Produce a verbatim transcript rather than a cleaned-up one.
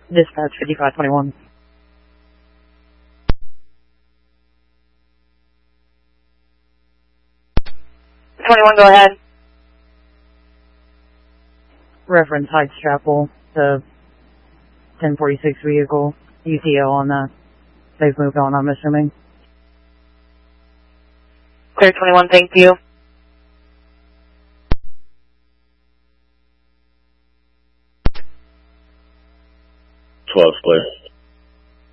Dispatch fifty-five twenty-one. twenty-one, go ahead. Reference Heights Chapel, the ten forty-six vehicle, U T O on that. They've moved on, I'm assuming. Clear twenty-one, thank you. twelve, clear.